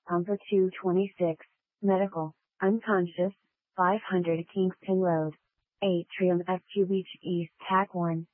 Pumper 226, medical, unconscious, 500 Kingston Road. Atrium FQBH East TAC 1.